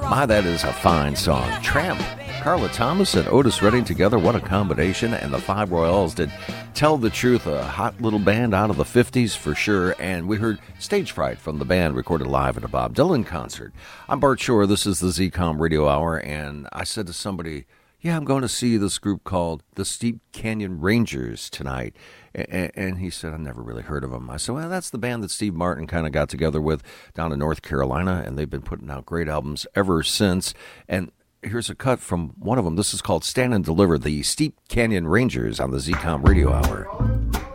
My, that is a fine song. Tramp, Carla Thomas and Otis Redding together, what a combination. And the Five Royals did Tell the Truth, a hot little band out of the 50s for sure. And we heard Stage Fright from the band recorded live at a Bob Dylan concert. I'm Bart Shore, this is the ZCOM Radio Hour, and I said to somebody, yeah, I'm going to see this group called the Steep Canyon Rangers tonight. And he said, I never really heard of them. I said, well, that's the band that Steve Martin kind of got together with down in North Carolina, and they've been putting out great albums ever since. And here's a cut from one of them. This is called Stand and Deliver, the Steep Canyon Rangers on the ZCOM Radio Hour.